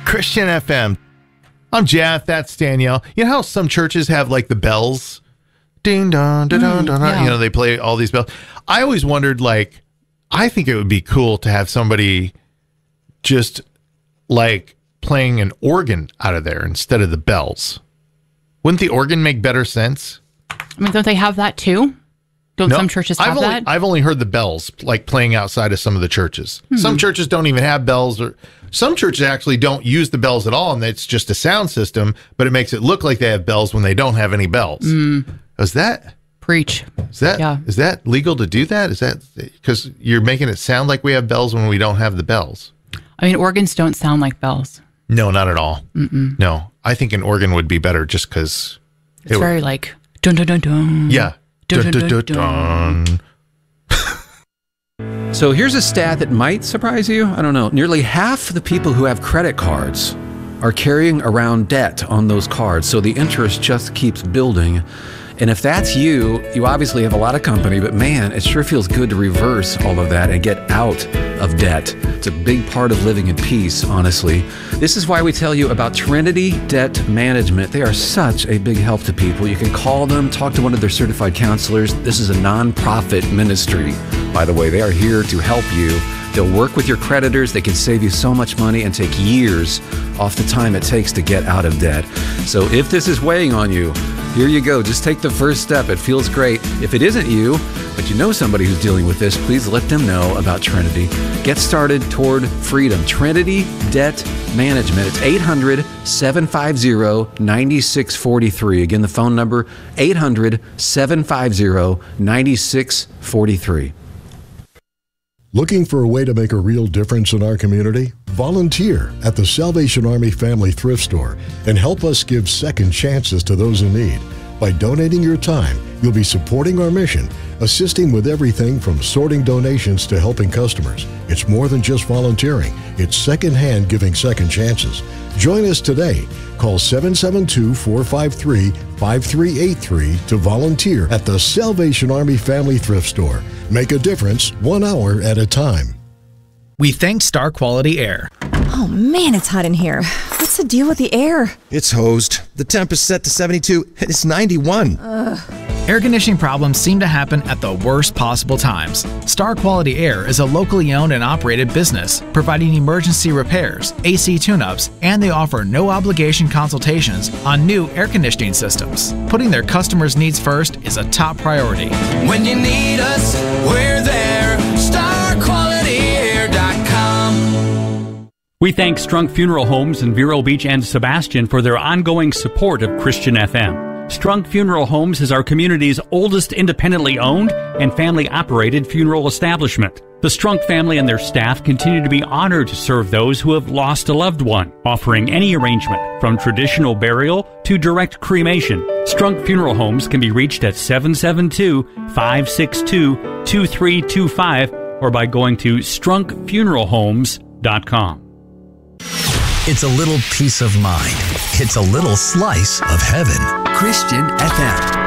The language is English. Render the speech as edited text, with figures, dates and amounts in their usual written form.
Christian FM. I'm Jeff. That's Danielle. You know how some churches have like the bells? Ding dong, da dong, da dong. You know, they play all these bells. I always wondered, like, I think it would be cool to have somebody just like playing an organ out of there instead of the bells. Wouldn't the organ make better sense? I mean, don't they have that too? Don't some churches have that? I've only heard the bells like playing outside of some of the churches. Some churches don't even have bells, or some churches actually don't use the bells at all, and it's just a sound system, but it makes it look like they have bells when they don't have any bells. Is that preach? Is that legal to do that? Is that because you're making it sound like we have bells when we don't have the bells? I mean, organs don't sound like bells. No, not at all. No, I think an organ would be better just because it's very like dun dun dun dun. Yeah. Dun, dun, dun, dun. So here's a stat that might surprise you. I don't know. Nearly half the people who have credit cards are carrying around debt on those cards. So the interest just keeps building. And if that's you, you obviously have a lot of company, but man, it sure feels good to reverse all of that and get out of debt. It's a big part of living in peace, honestly. This is why we tell you about Trinity Debt Management. They are such a big help to people. You can call them, talk to one of their certified counselors. This is a nonprofit ministry, by the way. They are here to help you. They'll work with your creditors. They can save you so much money and take years off the time it takes to get out of debt. So if this is weighing on you, here you go. Just take the first step. It feels great. If it isn't you, but you know somebody who's dealing with this, please let them know about Trinity. Get started toward freedom. Trinity Debt Management. It's 800-750-9643. Again, the phone number, 800-750-9643. Looking for a way to make a real difference in our community? Volunteer at the Salvation Army Family Thrift Store and help us give second chances to those in need. By donating your time, you'll be supporting our mission, assisting with everything from sorting donations to helping customers. It's more than just volunteering. It's secondhand giving second chances. Join us today. Call 772-453-5383 to volunteer at the Salvation Army Family Thrift Store. Make a difference 1 hour at a time. We thank Star Quality Air. Oh man, it's hot in here. What's the deal with the air? It's hosed. The temp is set to 72 and it's 91. Air conditioning problems seem to happen at the worst possible times. Star Quality Air is a locally owned and operated business providing emergency repairs, AC tune-ups, and they offer no obligation consultations on new air conditioning systems. Putting their customers' needs first is a top priority. When you need us, we're there. StarQualityAir.com. We thank Strunk Funeral Homes in Vero Beach and Sebastian for their ongoing support of Christian FM. Strunk Funeral Homes is our community's oldest independently owned and family-operated funeral establishment. The Strunk family and their staff continue to be honored to serve those who have lost a loved one, offering any arrangement from traditional burial to direct cremation. Strunk Funeral Homes can be reached at 772-562-2325 or by going to strunkfuneralhomes.com. It's a little peace of mind. It's a little slice of heaven. Christian FM.